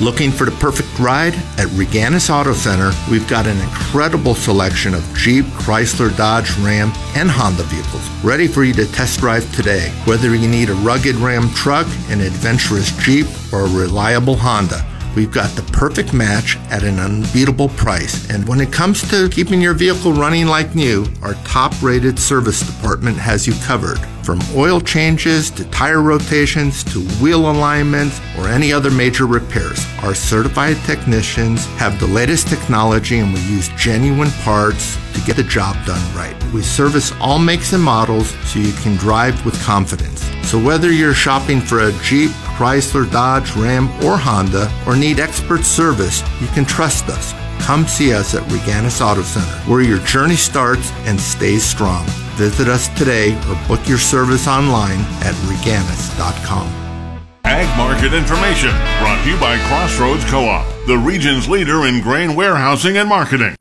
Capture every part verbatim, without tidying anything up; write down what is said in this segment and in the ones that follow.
Looking for the perfect ride? At Reganis Auto Center, we've got an incredible selection of Jeep, Chrysler, Dodge, Ram, and Honda vehicles ready for you to test drive today. Whether you need a rugged Ram truck, an adventurous Jeep, or a reliable Honda, we've got the perfect match at an unbeatable price. And when it comes to keeping your vehicle running like new, our top-rated service department has you covered. From oil changes to tire rotations to wheel alignments or any other major repairs, our certified technicians have the latest technology and we use genuine parts to get the job done right. We service all makes and models so you can drive with confidence. So whether you're shopping for a Jeep, Chrysler, Dodge, Ram, or Honda, or need expert service, you can trust us. Come see us at Reganis Auto Center, where your journey starts and stays strong. Visit us today or book your service online at reganis dot com. Ag Market Information, brought to you by Crossroads Co-op, the region's leader in grain warehousing and marketing.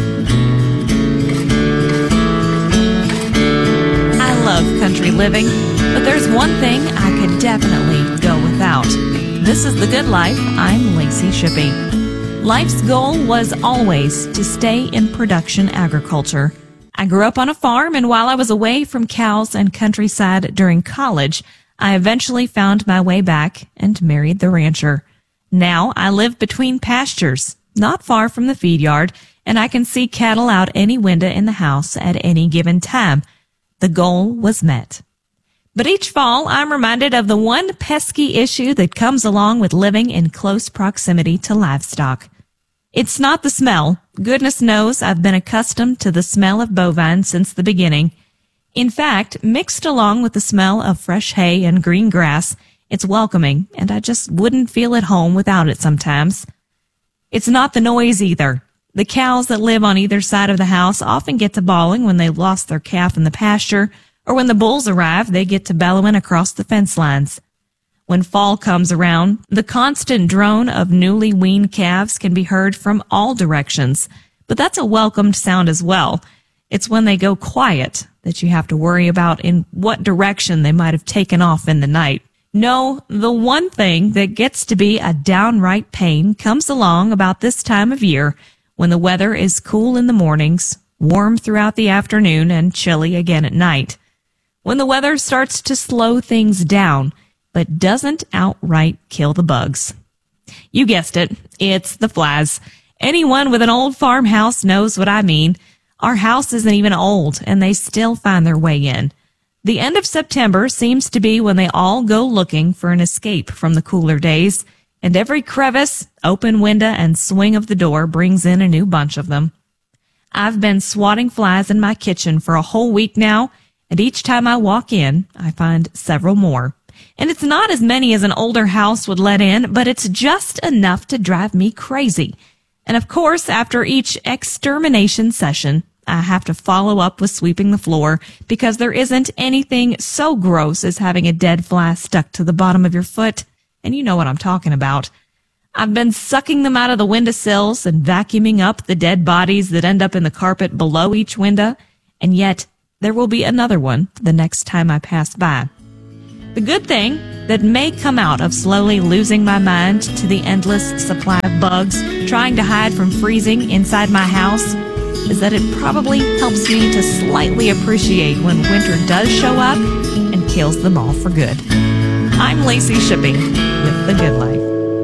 I love country living, but there's one thing I could definitely go without. This is The Good Life. I'm Lacey Shippey. Life's goal was always to stay in production agriculture. I grew up on a farm, and while I was away from cows and countryside during college, I eventually found my way back and married the rancher. Now I live between pastures, not far from the feed yard, and I can see cattle out any window in the house at any given time. The goal was met. But each fall, I'm reminded of the one pesky issue that comes along with living in close proximity to livestock. It's not the smell. Goodness knows I've been accustomed to the smell of bovine since the beginning. In fact, mixed along with the smell of fresh hay and green grass, it's welcoming, and I just wouldn't feel at home without it sometimes. It's not the noise either. The cows that live on either side of the house often get to bawling when they've lost their calf in the pasture, or when the bulls arrive, they get to bellowing across the fence lines. When fall comes around, the constant drone of newly weaned calves can be heard from all directions, but that's a welcomed sound as well. It's when they go quiet that you have to worry about in what direction they might have taken off in the night. No, the one thing that gets to be a downright pain comes along about this time of year when the weather is cool in the mornings, warm throughout the afternoon, and chilly again at night. When the weather starts to slow things down, but doesn't outright kill the bugs. You guessed it, it's the flies. Anyone with an old farmhouse knows what I mean. Our house isn't even old, and they still find their way in. The end of September seems to be when they all go looking for an escape from the cooler days, and every crevice, open window, and swing of the door brings in a new bunch of them. I've been swatting flies in my kitchen for a whole week now, and each time I walk in, I find several more. And it's not as many as an older house would let in, but it's just enough to drive me crazy. And of course, after each extermination session, I have to follow up with sweeping the floor because there isn't anything so gross as having a dead fly stuck to the bottom of your foot. And you know what I'm talking about. I've been sucking them out of the windowsills and vacuuming up the dead bodies that end up in the carpet below each window. And yet, there will be another one the next time I pass by. The good thing that may come out of slowly losing my mind to the endless supply of bugs trying to hide from freezing inside my house is that it probably helps me to slightly appreciate when winter does show up and kills them all for good. I'm Lacey Shippey with The Good Life.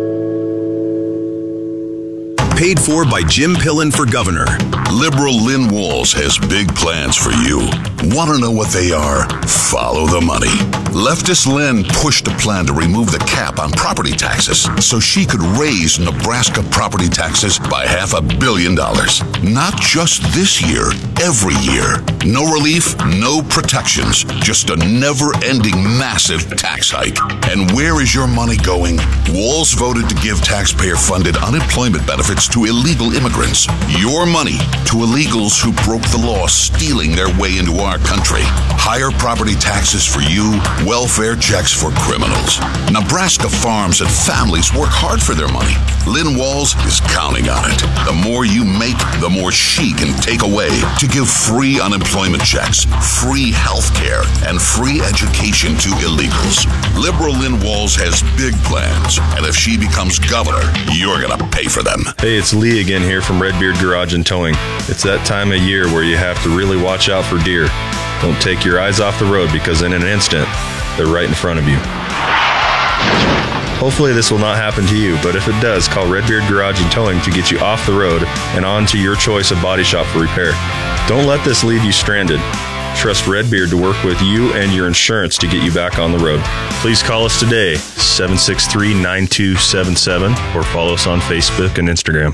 Paid for by Jim Pillen for governor. Liberal Lynn Walls has big plans for you. Want to know what they are? Follow the money. Leftist Lynn pushed a plan to remove the cap on property taxes so she could raise Nebraska property taxes by half a billion dollars. Not just this year, every year. No relief, no protections, just a never-ending massive tax hike. And where is your money going? Walls voted to give taxpayer-funded unemployment benefits to illegal immigrants. Your money to illegals who broke the law, stealing their way into our country. Higher property taxes for you, welfare checks for criminals. Nebraska farms and families work hard for their money. Lynn Walls is counting on it. The more you make, the more she can take away to give free unemployment checks, free health care, and free education to illegals. Liberal Lynn Walls has big plans, and if she becomes governor, you're going to pay for them. Hey, it's Lee again here from Redbeard Garage and Towing. It's that time of year where you have to really watch out for deer. Don't take your eyes off the road because in an instant, they're right in front of you. Hopefully this will not happen to you, but if it does, call Redbeard Garage and Towing to get you off the road and on to your choice of body shop for repair. Don't let this leave you stranded. Trust Redbeard to work with you and your insurance to get you back on the road. Please call us today, seven six three, nine two seven seven, or follow us on Facebook and Instagram.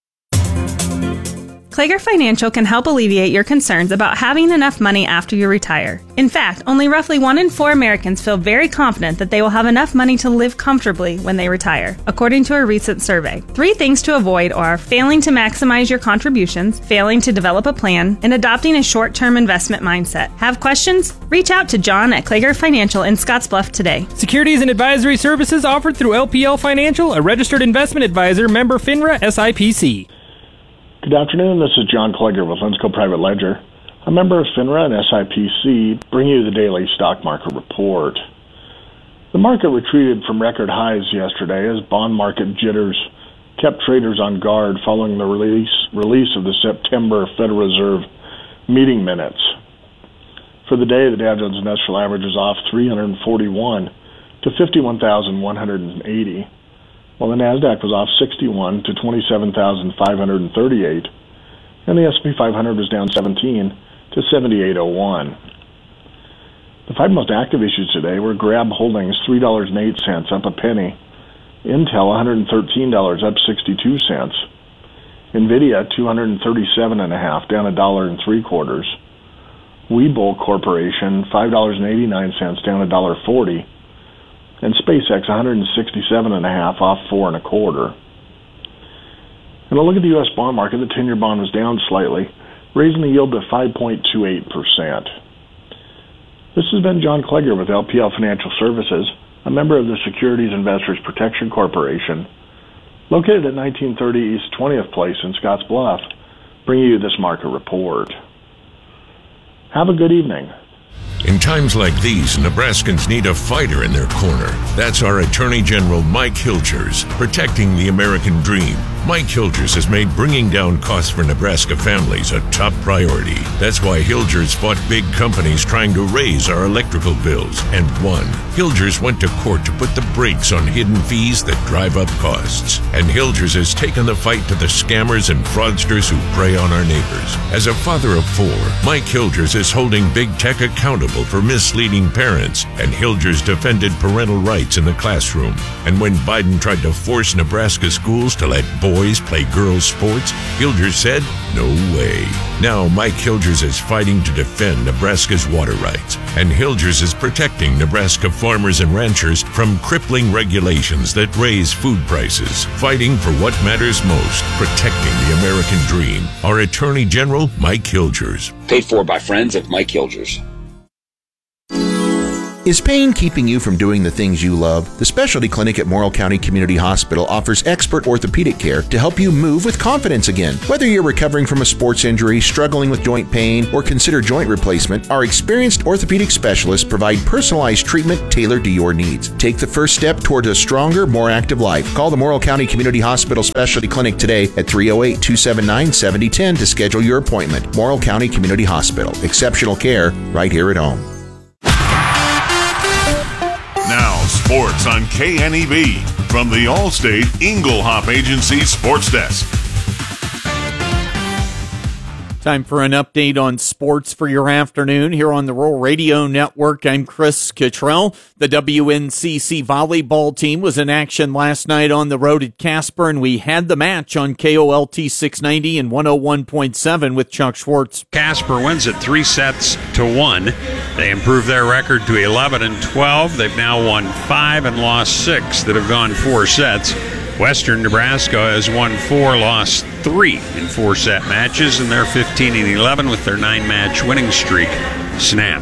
Klager Financial can help alleviate your concerns about having enough money after you retire. In fact, only roughly one in four Americans feel very confident that they will have enough money to live comfortably when they retire, according to a recent survey. Three things to avoid are failing to maximize your contributions, failing to develop a plan, and adopting a short-term investment mindset. Have questions? Reach out to John at Klager Financial in Scottsbluff today. Securities and advisory services offered through L P L Financial, a registered investment advisor, member FINRA S I P C. Good afternoon, this is John Klager with Linsco Private Ledger. A member of FINRA and S I P C bring you the daily stock market report. The market retreated from record highs yesterday as bond market jitters kept traders on guard following the release, release of the September Federal Reserve meeting minutes. For the day, the Dow Jones Industrial Average was off three hundred forty-one to fifty-one thousand one hundred eighty. While the NASDAQ was off sixty-one to twenty-seven thousand five hundred thirty-eight, and the S and P five hundred was down seventeen to seventy-eight oh one. The five most active issues today were Grab Holdings, three dollars and eight cents, up a penny. Intel, one hundred thirteen dollars, up sixty-two cents. NVIDIA, two hundred thirty-seven and a half, down a dollar and three quarters. Webull Corporation, five dollars and eighty-nine cents, down a dollar forty. And SpaceX, one hundred sixty-seven and a half, off four and a quarter. And a look at the U S bond market, the ten-year bond was down slightly, raising the yield to five point two eight percent. This has been John Klager with L P L Financial Services, a member of the Securities Investors Protection Corporation, located at nineteen thirty East twentieth Place in Scottsbluff, bringing you this market report. Have a good evening. In times like these, Nebraskans need a fighter in their corner. That's our Attorney General Mike Hilgers, protecting the American dream. Mike Hilgers has made bringing down costs for Nebraska families a top priority. That's why Hilgers fought big companies trying to raise our electrical bills and won. Hilgers went to court to put the brakes on hidden fees that drive up costs. And Hilgers has taken the fight to the scammers and fraudsters who prey on our neighbors. As a father of four, Mike Hilgers is holding big tech accountable for misleading parents, and Hilgers defended parental rights in the classroom. And when Biden tried to force Nebraska schools to let boys play girls' sports, Hilgers said, no way. Now Mike Hilgers is fighting to defend Nebraska's water rights, and Hilgers is protecting Nebraska farmers and ranchers from crippling regulations that raise food prices, fighting for what matters most, protecting the American dream. Our Attorney General, Mike Hilgers. Paid for by friends of Mike Hilgers. Is pain keeping you from doing the things you love? The Specialty Clinic at Morrill County Community Hospital offers expert orthopedic care to help you move with confidence again. Whether you're recovering from a sports injury, struggling with joint pain, or consider joint replacement, our experienced orthopedic specialists provide personalized treatment tailored to your needs. Take the first step towards a stronger, more active life. Call the Morrill County Community Hospital Specialty Clinic today at three oh eight, two seven nine, seven oh one oh to schedule your appointment. Morrill County Community Hospital. Exceptional care right here at home. Now, sports on K N E B from the Allstate Inglehop Agency Sports Desk. Time for an update on sports for your afternoon here on the Rural Radio Network. I'm Chris Cottrell. The W N C C volleyball team was in action last night on the road at Casper, and we had the match on K O L T six ninety and one oh one point seven with Chuck Schwartz. Casper wins it three sets to one. They improved their record to eleven and twelve. They've now won five and lost six that have gone four sets. Western Nebraska has won four, lost three in four-set matches, and they're fifteen and eleven with their nine-match winning streak snapped.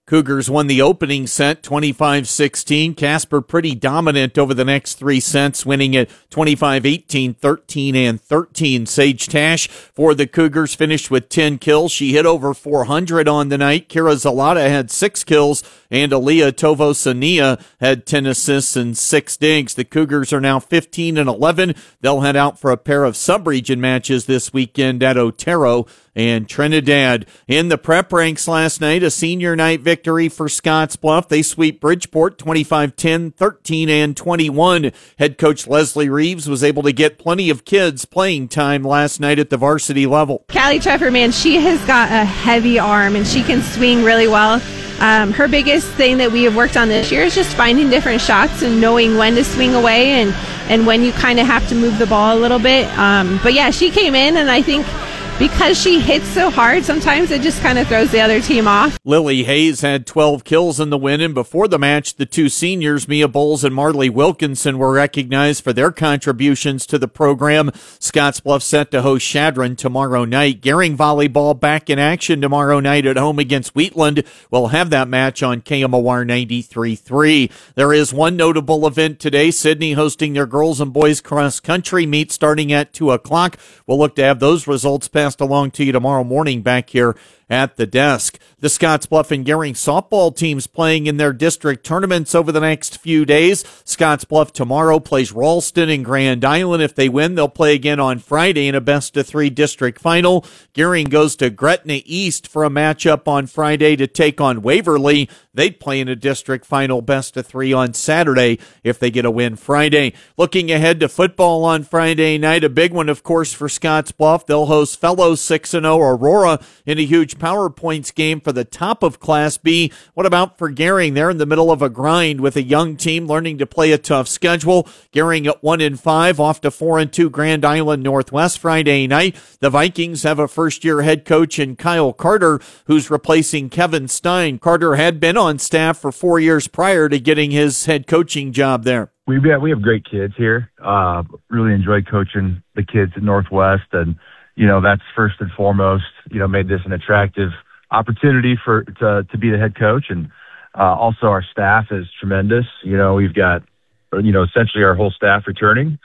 Cougars won the opening set twenty-five sixteen. Casper pretty dominant over the next three sets, winning at twenty-five eighteen, thirteen, and thirteen. Sage Tash for the Cougars finished with ten kills. She hit over four hundred on the night. Kira Zalata had six kills, and Aaliyah Tovosania had ten assists and six digs. The Cougars are now fifteen and eleven. They'll head out for a pair of sub-region matches this weekend at Otero and Trinidad. In the prep ranks last night, a senior night victory for Scottsbluff. They sweep Bridgeport twenty-five ten, thirteen, and twenty-one. Head coach Leslie Reeves was able to get plenty of kids playing time last night at the varsity level. Callie Treffer, man, she has got a heavy arm and she can swing really well. Um, her biggest thing that we have worked on this year is just finding different shots and knowing when to swing away and, and when you kind of have to move the ball a little bit. Um, but yeah, she came in, and I think because she hits so hard, sometimes it just kind of throws the other team off. Lily Hayes had twelve kills in the win, and before the match, the two seniors, Mia Bowles and Marley Wilkinson, were recognized for their contributions to the program. Scottsbluff set to host Shadron tomorrow night. Gering volleyball back in action tomorrow night at home against Wheatland. We'll have that match on K M O R ninety-three point three. There is one notable event today. Sydney hosting their girls and boys cross country meet starting at two o'clock. We'll look to have those results passed along to you tomorrow morning back here at the desk. The Scottsbluff and Gering softball teams playing in their district tournaments over the next few days. Scottsbluff tomorrow plays Ralston and Grand Island. If they win, they'll play again on Friday in a best-of-three district final. Gering goes to Gretna East for a matchup on Friday to take on Waverly. They'd play in a district final best-of-three on Saturday if they get a win Friday. Looking ahead to football on Friday night, a big one, of course, for Scottsbluff. They'll host fellow six and oh Aurora in a huge power points game for the top of Class B. What about for Gering? They're in the middle of a grind with a young team learning to play a tough schedule. Gering at one and five, off to four and two Grand Island Northwest Friday night. The Vikings have a first-year head coach in Kyle Carter, who's replacing Kevin Stein. Carter had been on staff for four years prior to getting his head coaching job there. We have, we have great kids here. Uh, really enjoy coaching the kids at Northwest, and you know, that's first and foremost, you know, made this an attractive opportunity for, to, to be the head coach. And, uh, also our staff is tremendous. You know, we've got, you know, essentially our whole staff returning,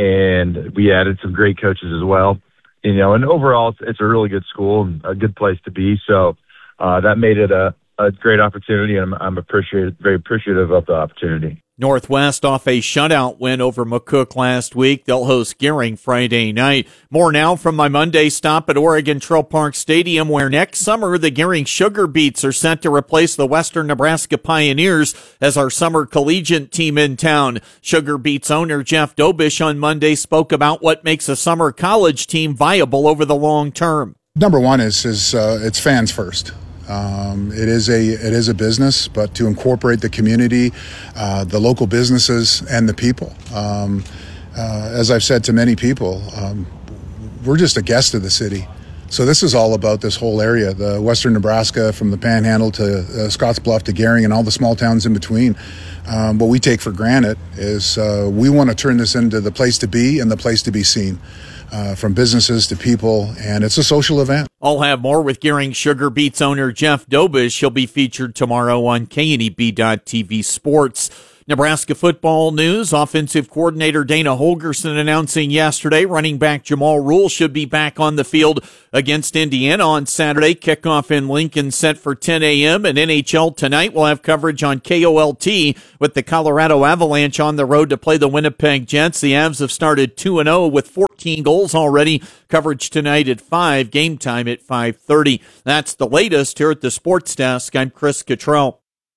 and we added some great coaches as well, you know, and overall it's, it's a really good school and a good place to be. So, uh, that made it a, a great opportunity, and I'm, I'm appreciative, very appreciative of the opportunity. Northwest off a shutout win over McCook last week. They'll host Gering Friday night. More now from my Monday stop at Oregon Trail Park Stadium, where next summer the Gering Sugar Beets are set to replace the Western Nebraska Pioneers as our summer collegiate team in town. Sugar Beets owner Jeff Dobish on Monday spoke about what makes a summer college team viable over the long term. Number one is, is uh, it's fans first. Um, it is a it is a business, but to incorporate the community, uh, the local businesses, and the people. Um, uh, as I've said to many people, um, we're just a guest of the city. So this is all about this whole area, the Western Nebraska, from the Panhandle to uh, Scottsbluff to Gering and all the small towns in between. Um, what we take for granted is uh, we want to turn this into the place to be and the place to be seen. Uh, from businesses to people, and it's a social event. I'll have more with Gering Sugar Beets owner Jeff Dobish. He'll be featured tomorrow on K N E B dot T V Sports. Nebraska football news. Offensive coordinator Dana Holgerson announcing yesterday running back Jamal Rule should be back on the field against Indiana on Saturday. Kickoff in Lincoln set for ten a.m. and N H L tonight. We'll have coverage on K O L T with the Colorado Avalanche on the road to play the Winnipeg Jets. The Avs have started two and oh with fourteen goals already. Coverage tonight at five, game time at five thirty. That's the latest here at the Sports Desk. I'm Chris Cottrell.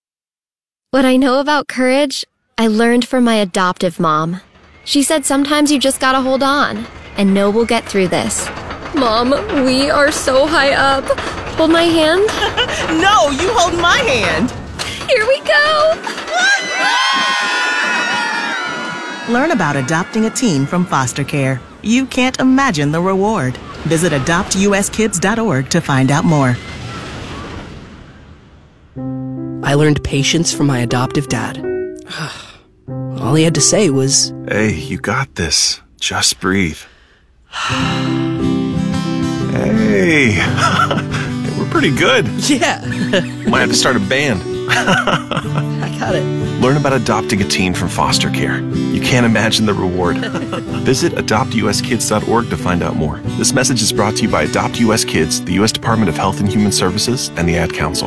What I know about courage, I learned from my adoptive mom. She said sometimes you just gotta hold on and know we'll get through this. Mom, we are so high up. Hold my hand. No, you hold my hand. Here we go. Learn about adopting a teen from foster care. You can't imagine the reward. Visit adopt U S kids dot org to find out more. I learned patience from my adoptive dad. All he had to say was, "Hey, you got this. Just breathe." Hey, we're pretty good. Yeah. Might have to start a band. I got it. Learn about adopting a teen from foster care. You can't imagine the reward. Visit adopt u s kids dot org to find out more. This message is brought to you by Adopt U S Kids, the U S Department of Health and Human Services, and the Ad Council.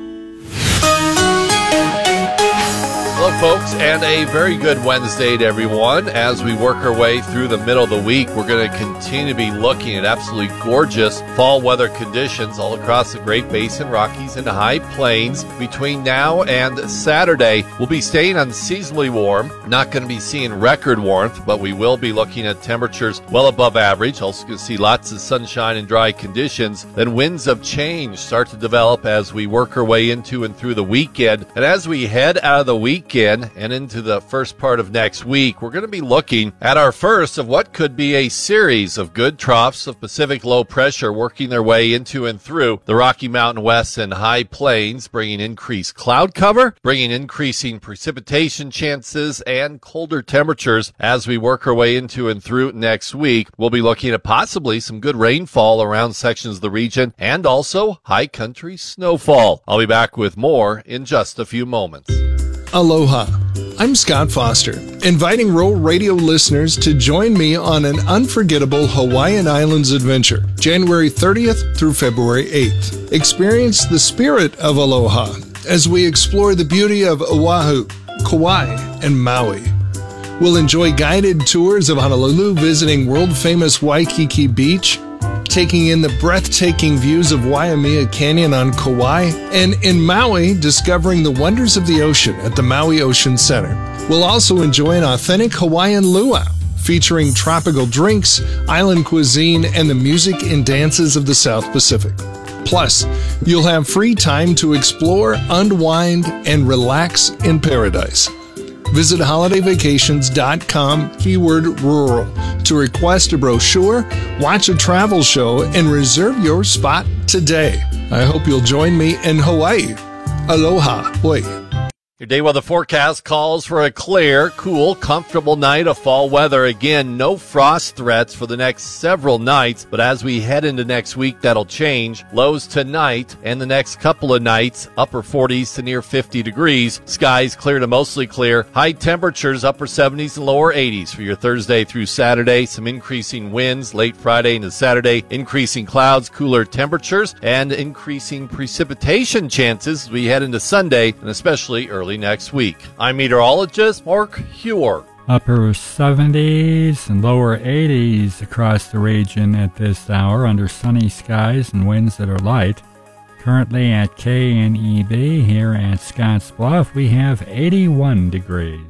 Hello, folks, and a very good Wednesday to everyone. As we work our way through the middle of the week, we're going to continue to be looking at absolutely gorgeous fall weather conditions all across the Great Basin, Rockies, and High Plains. Between now and Saturday, we'll be staying unseasonably warm. Not going to be seeing record warmth, but we will be looking at temperatures well above average. Also going to see lots of sunshine and dry conditions. Then winds of change start to develop as we work our way into and through the weekend. And as we head out of the weekend, and into the first part of next week, we're going to be looking at our first of what could be a series of good troughs of Pacific low pressure working their way into and through the Rocky Mountain West and High Plains, bringing increased cloud cover, bringing increasing precipitation chances, and colder temperatures as we work our way into and through next week. We'll be looking at possibly some good rainfall around sections of the region and also high country snowfall. I'll be back with more in just a few moments. Aloha. I'm Scott Foster, inviting Rural Radio listeners to join me on an unforgettable Hawaiian Islands adventure, January thirtieth through February eighth. Experience the spirit of aloha as we explore the beauty of Oahu, Kauai, and Maui. We'll enjoy guided tours of Honolulu, visiting world-famous Waikiki Beach, taking in the breathtaking views of Waimea Canyon on Kauai, and in Maui, discovering the wonders of the ocean at the Maui Ocean Center. We'll also enjoy an authentic Hawaiian luau, featuring tropical drinks, island cuisine, and the music and dances of the South Pacific. Plus, you'll have free time to explore, unwind, and relax in paradise. Visit holiday vacations dot com, keyword rural, to request a brochure, watch a travel show, and reserve your spot today. I hope you'll join me in Hawaii. Aloha. Oi. Your day weather forecast calls for a clear, cool, comfortable night of fall weather. Again, no frost threats for the next several nights, but as we head into next week, that'll change. Lows tonight and the next couple of nights, upper forties to near fifty degrees. Skies clear to mostly clear. High temperatures, upper seventies and lower eighties for your Thursday through Saturday. Some increasing winds late Friday into Saturday. Increasing clouds, cooler temperatures, and increasing precipitation chances as we head into Sunday, and especially early next week. I'm meteorologist Mark Huer. Upper seventies and lower eighties across the region at this hour under sunny skies and winds that are light. Currently at K N E B here at Scotts Bluff, we have eighty-one degrees.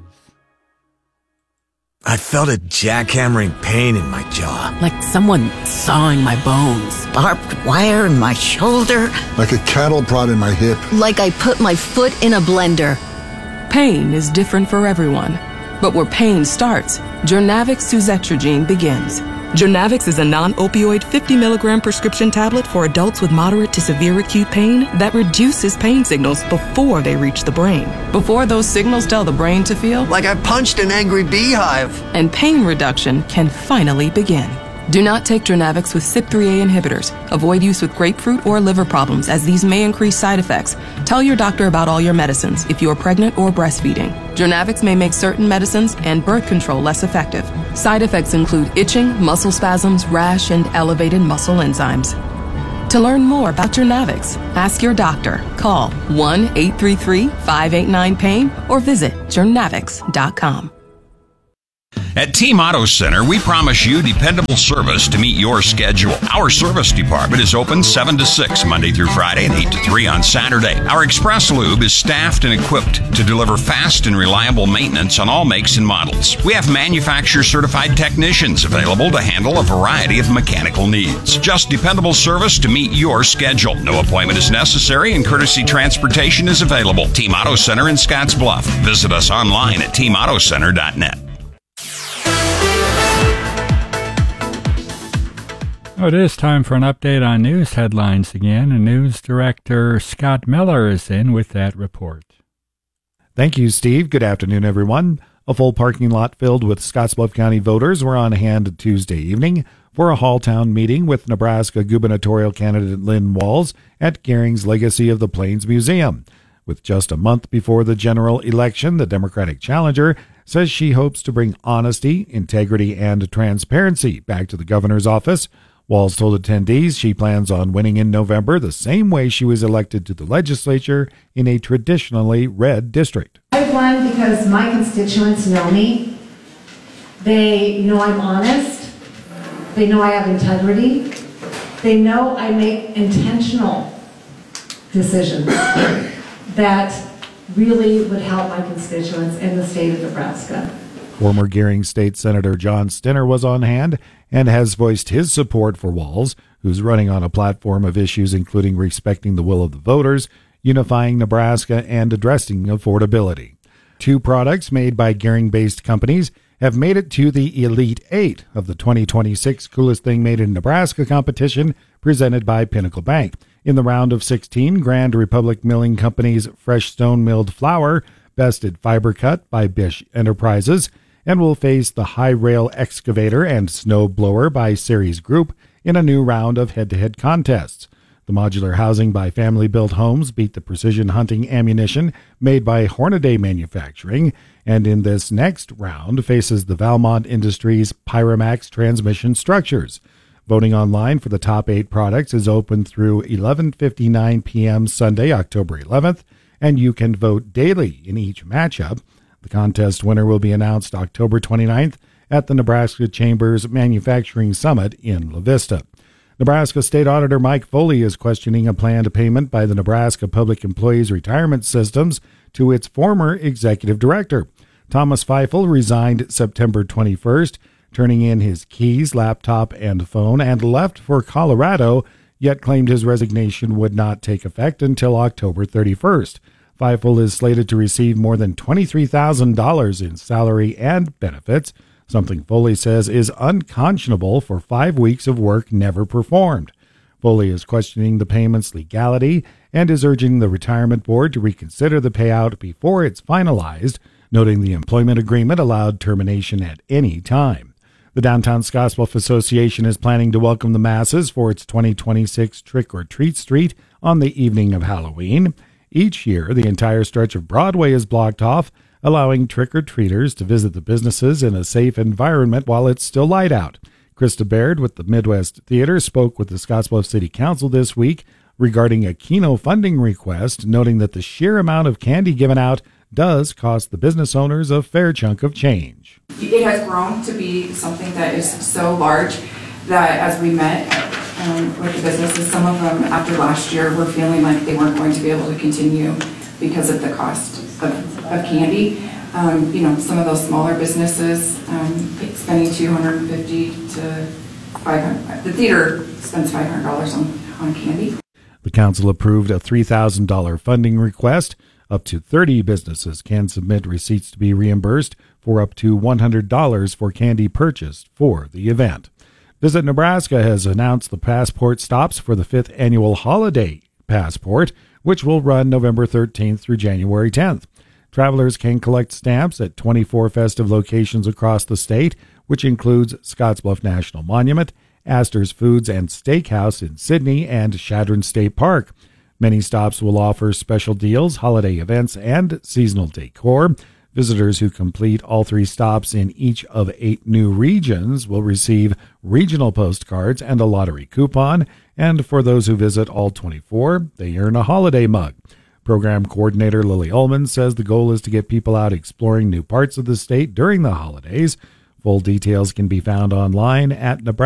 I felt a jackhammering pain in my jaw. Like someone sawing my bones. Barbed wire in my shoulder. Like a cattle prod in my hip. Like I put my foot in a blender. Pain is different for everyone, but where pain starts, Jurnavix suzetrigine begins. Jurnavix is a non-opioid fifty milligram prescription tablet for adults with moderate to severe acute pain that reduces pain signals before they reach the brain. Before those signals tell the brain to feel like I punched an angry beehive. And pain reduction can finally begin. Do not take Jurnavix with C Y P three A inhibitors. Avoid use with grapefruit or liver problems, as these may increase side effects. Tell your doctor about all your medicines if you are pregnant or breastfeeding. Jurnavix may make certain medicines and birth control less effective. Side effects include itching, muscle spasms, rash, and elevated muscle enzymes. To learn more about Jurnavix, ask your doctor. Call one eight three three, five eight nine, pain or visit jurnavix dot com. At Team Auto Center, we promise you dependable service to meet your schedule. Our service department is open seven to six Monday through Friday and eight to three on Saturday. Our Express Lube is staffed and equipped to deliver fast and reliable maintenance on all makes and models. We have manufacturer-certified technicians available to handle a variety of mechanical needs. Just dependable service to meet your schedule. No appointment is necessary and courtesy transportation is available. Team Auto Center in Scotts Bluff. Visit us online at team auto center dot net. Oh, it is time for an update on news headlines again, and News Director Scott Miller is in with that report. Thank you, Steve. Good afternoon, everyone. A full parking lot filled with Scottsbluff County voters were on hand Tuesday evening for a Halltown meeting with Nebraska gubernatorial candidate Lynn Walz at Gehring's Legacy of the Plains Museum. With just a month before the general election, the Democratic challenger says she hopes to bring honesty, integrity, and transparency back to the governor's office. Walz told attendees she plans on winning in November the same way she was elected to the legislature in a traditionally red district. I've won because my constituents know me. They know I'm honest. They know I have integrity. They know I make intentional decisions that really would help my constituents in the state of Nebraska. Former Gehring State Senator John Stinner was on hand and has voiced his support for Walz, who's running on a platform of issues including respecting the will of the voters, unifying Nebraska, and addressing affordability. Two products made by Gehring-based companies have made it to the Elite Eight of the twenty twenty-six Coolest Thing Made in Nebraska competition presented by Pinnacle Bank. In the round of sixteen, Grand Republic Milling Company's Fresh Stone Milled Flour bested Fiber Cut by Bish Enterprises and will face the High Rail Excavator and Snow Blower by Ceres Group in a new round of head-to-head contests. The modular housing by Family Built Homes beat the precision hunting ammunition made by Hornaday Manufacturing, and in this next round faces the Valmont Industries Pyromax transmission structures. Voting online for the top eight products is open through eleven fifty-nine p.m. Sunday, October eleventh, and you can vote daily in each matchup. The contest winner will be announced October twenty-ninth at the Nebraska Chambers Manufacturing Summit in La Vista. Nebraska State Auditor Mike Foley is questioning a planned payment by the Nebraska Public Employees Retirement Systems to its former executive director. Thomas Feifel resigned September twenty-first, turning in his keys, laptop, and phone, and left for Colorado, yet claimed his resignation would not take effect until October thirty-first. Feifel is slated to receive more than twenty-three thousand dollars in salary and benefits, something Foley says is unconscionable for five weeks of work never performed. Foley is questioning the payment's legality and is urging the retirement board to reconsider the payout before it's finalized, noting the employment agreement allowed termination at any time. The Downtown Scottsbluff Association is planning to welcome the masses for its twenty twenty-six Trick or Treat Street on the evening of Halloween. Each year, the entire stretch of Broadway is blocked off, allowing trick-or-treaters to visit the businesses in a safe environment while it's still light out. Krista Baird with the Midwest Theater spoke with the Scottsbluff City Council this week regarding a Keno funding request, noting that the sheer amount of candy given out does cost the business owners a fair chunk of change. It has grown to be something that is so large that as we met um, with the businesses, some of them after last year were feeling like they weren't going to be able to continue because of the cost of, of candy. Um, you know, some of those smaller businesses um, spending two hundred fifty to five hundred. The theater spends five hundred dollars on, on candy. The council approved a three thousand dollars funding request. Up to thirty businesses can submit receipts to be reimbursed for up to one hundred dollars for candy purchased for the event. Visit Nebraska has announced the passport stops for the fifth annual Holiday Passport, which will run November thirteenth through January tenth. Travelers can collect stamps at twenty-four festive locations across the state, which includes Scottsbluff National Monument, Astor's Foods and Steakhouse in Sydney, and Chadron State Park. Many stops will offer special deals, holiday events, and seasonal decor. Visitors who complete all three stops in each of eight new regions will receive regional postcards and a lottery coupon, and for those who visit all twenty-four, they earn a holiday mug. Program coordinator Lily Ullman says the goal is to get people out exploring new parts of the state during the holidays. Full details can be found online at Nebraska.